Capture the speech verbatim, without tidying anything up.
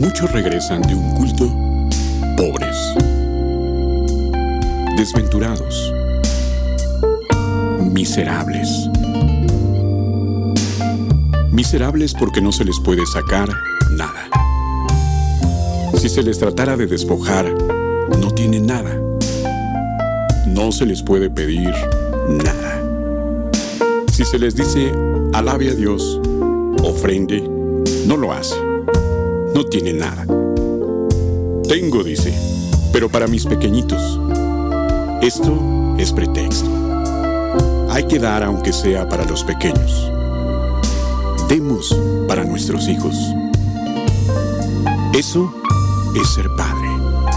Muchos regresan de un culto pobres, desventurados, miserables. Miserables porque no se les puede sacar nada. Si se les tratara de despojar, no tienen nada. No se les puede pedir nada. Si se les dice, alabe a Dios, ofrende, no lo hace. No tiene nada. Tengo, dice, pero para mis pequeñitos. Esto es pretexto. Hay que dar aunque sea para los pequeños. Demos para nuestros hijos. Eso es ser padre.